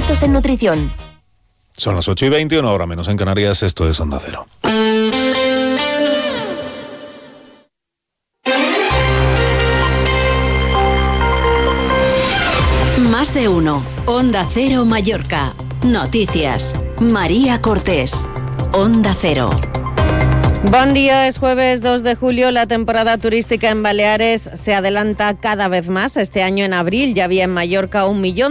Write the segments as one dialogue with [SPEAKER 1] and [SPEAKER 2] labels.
[SPEAKER 1] expertos en nutrición.
[SPEAKER 2] Son las 8:20, una hora menos en Canarias. Esto es Onda Cero.
[SPEAKER 3] Más de uno. Onda Cero Mallorca. Noticias. María Cortés. Onda Cero.
[SPEAKER 4] Buen día, es jueves 2 de julio. La temporada turística en Baleares se adelanta cada vez más. Este año en abril ya había en Mallorca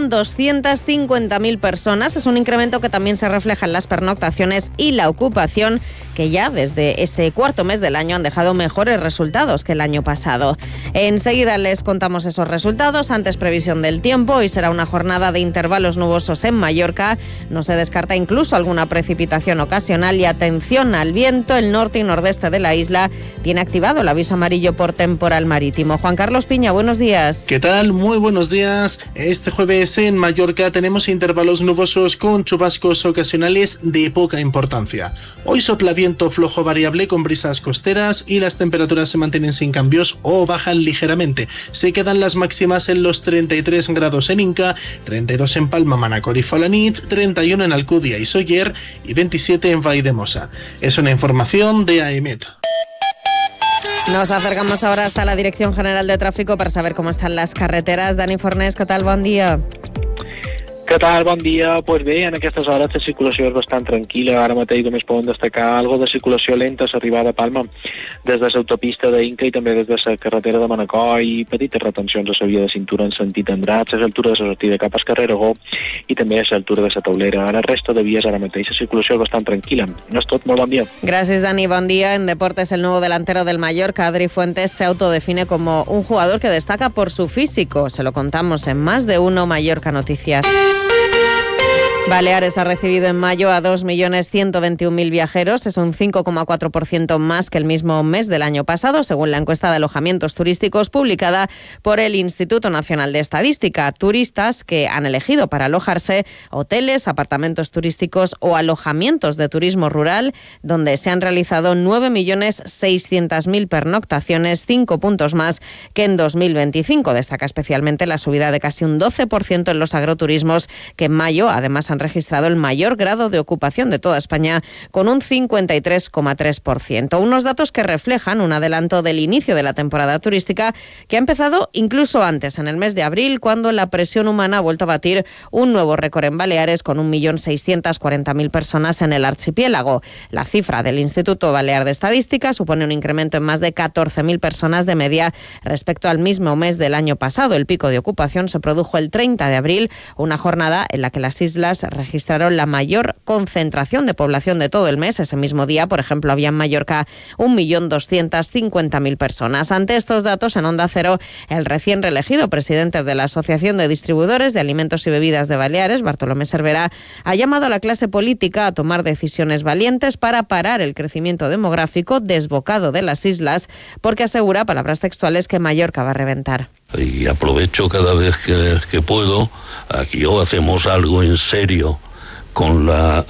[SPEAKER 4] 1.250.000 personas. Es un incremento que también se refleja en las pernoctaciones y la ocupación, que ya desde ese cuarto mes del año han dejado mejores resultados que el año pasado. Enseguida les contamos esos resultados. Antes, previsión del tiempo. Hoy será una jornada de intervalos nubosos en Mallorca. No se descarta incluso alguna precipitación ocasional y atención al viento. El norte y nordeste de la isla tiene activado el aviso amarillo por temporal marítimo. Juan Carlos Piña, buenos días.
[SPEAKER 5] ¿Qué tal? Muy buenos días. Este jueves en Mallorca tenemos intervalos nubosos con chubascos ocasionales de poca importancia. Hoy sopla viento flojo variable con brisas costeras y las temperaturas se mantienen sin cambios o bajan ligeramente. Se quedan las máximas en los 33 grados en Inca, 32 en Palma, Manacor y Falanich, 31 en Alcudia y Sóller y 27 en Valldemossa. Es una información de AEMET.
[SPEAKER 4] Nos acercamos ahora hasta la Dirección General de Tráfico para saber cómo están las carreteras. Dani Fornés, ¿qué tal? Bon dia.
[SPEAKER 6] Què tal? Bon dia. Pues bé, en aquestes hores la circulació és bastant tranquil·la. Ara mateix només poden destacar algo de circulació lenta a l'arribada a Palma des de l'autopista d'Inca i també des de la carretera de Manacor i petites retencions a la via de cintura en sentit Andratx, a l'altura de la sortida cap al carrer Aragó i també a l'altura de la Taulera. A la resta de vies ara mateix la circulació és bastant tranquil·la. No és tot, molt bon dia.
[SPEAKER 4] Gracias, Dani. Bon día. En deportes, el nuevo delantero del Mallorca, Adri Fuentes, se autodefine como un jugador que destaca por su físico. Se lo contamos en Más de Uno Mallorca Noticias. Baleares ha recibido en mayo a 2.121.000 viajeros, es un 5,4% más que el mismo mes del año pasado, según la encuesta de alojamientos turísticos publicada por el Instituto Nacional de Estadística. Turistas que han elegido para alojarse hoteles, apartamentos turísticos o alojamientos de turismo rural, donde se han realizado 9.600.000 pernoctaciones, 5 puntos más que en 2025. Destaca especialmente la subida de casi un 12% en los agroturismos, que en mayo además han registrado el mayor grado de ocupación de toda España, con un 53,3%. Unos datos que reflejan un adelanto del inicio de la temporada turística, que ha empezado incluso antes, en el mes de abril, cuando la presión humana ha vuelto a batir un nuevo récord en Baleares, con 1.640.000 personas en el archipiélago. La cifra del Instituto Balear de Estadística supone un incremento en más de 14.000 personas de media respecto al mismo mes del año pasado. El pico de ocupación se produjo el 30 de abril, una jornada en la que las islas registraron la mayor concentración de población de todo el mes. Ese mismo día, por ejemplo, había en Mallorca 1.250.000 personas. Ante estos datos, en Onda Cero, el recién reelegido presidente de la Asociación de Distribuidores de Alimentos y Bebidas de Baleares, Bartolomé Cervera, ha llamado a la clase política a tomar decisiones valientes para parar el crecimiento demográfico desbocado de las islas, porque asegura, palabras textuales, que Mallorca va a reventar.
[SPEAKER 7] Y aprovecho cada vez que puedo. Aquí o hacemos algo en serio con la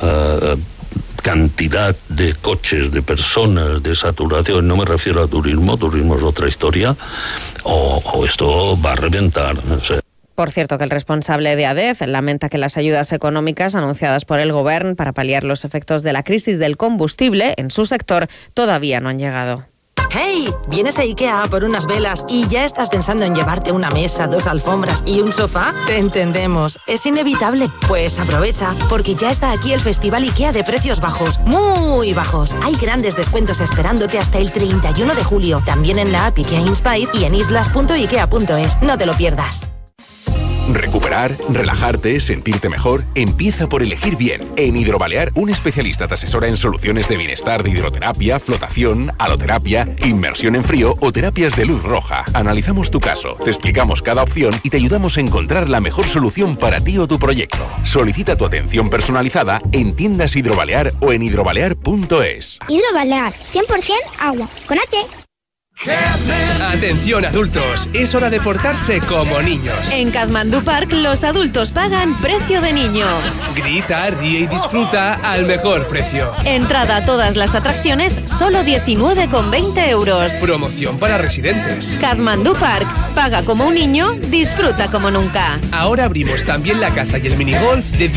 [SPEAKER 7] cantidad de coches, de personas, de saturación. No me refiero a turismo es otra historia, o esto va a reventar. No sé.
[SPEAKER 4] Por cierto, que el responsable de ADEF lamenta que las ayudas económicas anunciadas por el Govern para paliar los efectos de la crisis del combustible en su sector todavía no han llegado.
[SPEAKER 8] ¡Hey! ¿Vienes a IKEA por unas velas y ya estás pensando en llevarte una mesa, 2 alfombras y un sofá? Te entendemos, es inevitable. Pues aprovecha, porque ya está aquí el Festival IKEA de precios bajos, muy bajos. Hay grandes descuentos esperándote hasta el 31 de julio, también en la app IKEA Inspire y en islas.ikea.es. No te lo pierdas.
[SPEAKER 9] Recuperar, relajarte, sentirte mejor, empieza por elegir bien. En Hidrobalear, un especialista te asesora en soluciones de bienestar de hidroterapia, flotación, haloterapia, inmersión en frío o terapias de luz roja. Analizamos tu caso, te explicamos cada opción y te ayudamos a encontrar la mejor solución para ti o tu proyecto. Solicita tu atención personalizada en tiendas Hidrobalear o en hidrobalear.es.
[SPEAKER 10] Hidrobalear, 100% agua, con H.
[SPEAKER 11] Atención adultos, es hora de portarse como niños.
[SPEAKER 12] En Kathmandu Park los adultos pagan precio de niño.
[SPEAKER 11] Grita, ríe y disfruta al mejor precio.
[SPEAKER 12] Entrada a todas las atracciones, solo 19,20 euros.
[SPEAKER 11] Promoción para residentes.
[SPEAKER 12] Kathmandu Park, paga como un niño, disfruta como nunca.
[SPEAKER 11] Ahora abrimos también la casa y el minigolf de